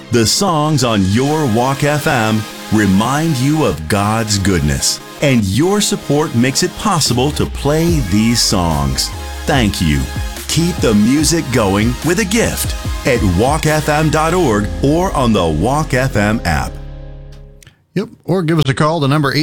The songs on your Walk FM remind you of God's goodness, and your support makes it possible to play these songs. Thank you. Keep the music going with a gift at walkfm.org or on the Walk FM app. Yep, or give us a call, the number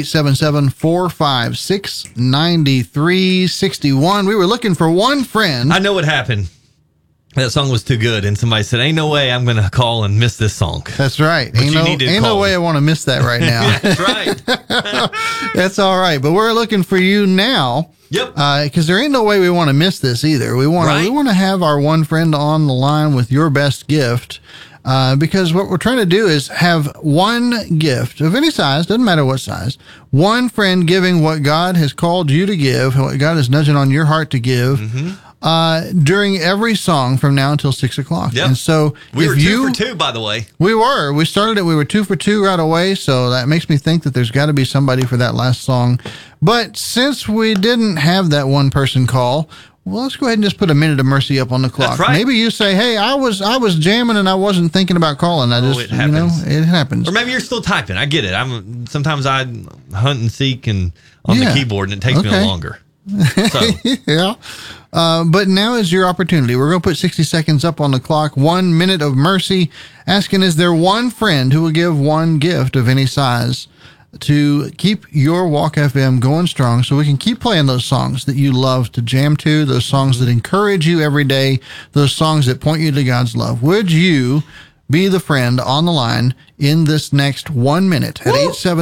877-456-9361. We were looking for one friend. I know what happened. That song was too good, and somebody said, ain't no way I'm going to call and miss this song. That's right. But Ain't no way I want to miss that right now. That's right. That's all right. But we're looking for you now. Yep. Because there ain't no way we want to miss this either. We want to have our one friend on the line with your best gift. Because what we're trying to do is have one gift of any size, doesn't matter what size, one friend giving what God has called you to give, what God is nudging on your heart to give, during every song from now until 6 o'clock. Yep. And so we were 2 for 2, by the way. We started it. We were 2 for 2 right away. So that makes me think that there's got to be somebody for that last song. But since we didn't have that one person call, well, let's go ahead and just put a minute of mercy up on the clock. That's right. Maybe you say, hey, I was jamming and I wasn't thinking about calling. It happens. It happens. Or maybe you're still typing. I get it. Sometimes I hunt and seek and on the keyboard, and it takes me longer. So. Yeah. But now is your opportunity. We're going to put 60 seconds up on the clock. 1 minute of mercy. Asking, is there one friend who will give one gift of any size to keep your Walk FM going strong so we can keep playing those songs that you love to jam to, those songs that encourage you every day, those songs that point you to God's love? Would you be the friend on the line in this next 1 minute at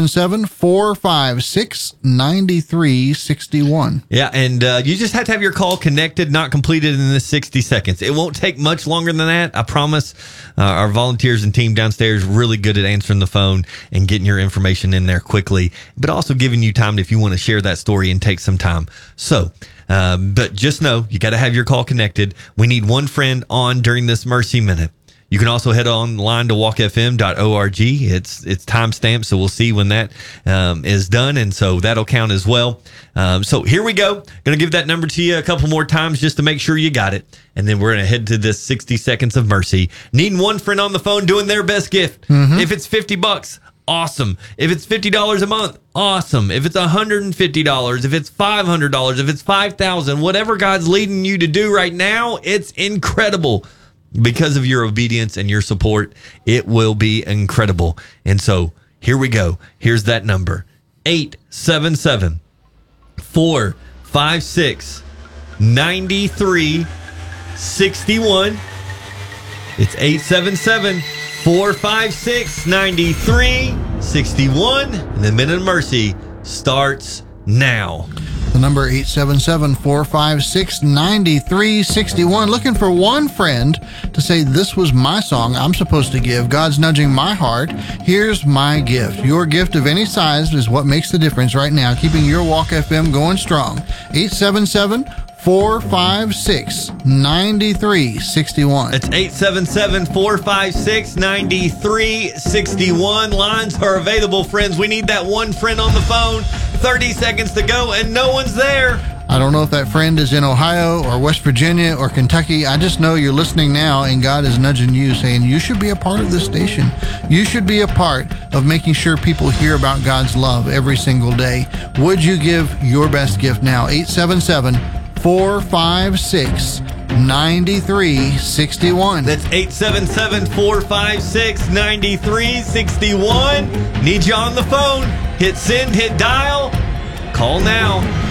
877-456-9361? Yeah, and you just have to have your call connected, not completed in this 60 seconds. It won't take much longer than that, I promise. Our volunteers and team downstairs really good at answering the phone and getting your information in there quickly, but also giving you time if you want to share that story and take some time. So, but just know, you got to have your call connected. We need one friend on during this Mercy Minute. You can also head online to walkfm.org. It's time stamped, so we'll see when that is done, and so that'll count as well. So here we go. Going to give that number to you a couple more times just to make sure you got it, and then we're going to head to this 60 seconds of mercy. Needing one friend on the phone doing their best gift. If it's $50, awesome. If it's $50 a month, awesome. If it's $150, if it's $500, if it's $5,000, whatever God's leading you to do right now, it's incredible. Because of your obedience and your support, it will be incredible. And so here we go. Here's that number. 877-456-9361. It's 877-456-9361. And the Minute of Mercy starts now. The number 877-456-9361. Looking for one friend to say, this was my song I'm supposed to give. God's nudging my heart. Here's my gift. Your gift of any size is what makes the difference right now, keeping your Walk FM going strong. 877-456-9361. It's 877-456-9361. Lines are available, friends. We need that one friend on the phone. 30 seconds to go, and no one's there. I don't know if that friend is in Ohio or West Virginia or Kentucky. I just know you're listening now, and God is nudging you, saying you should be a part of this station. You should be a part of making sure people hear about God's love every single day. Would you give your best gift now? 877-456-9361. That's 877-456-9361. Need you on the phone. Hit send, hit dial. Call now.